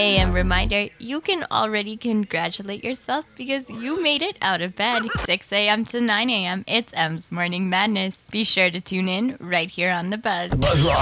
a.m. reminder, you can already congratulate yourself because you made it out of bed. 6 a.m. to 9 a.m., it's M's Morning Madness. Be sure to tune in right here on The Buzz. Buzz Rock.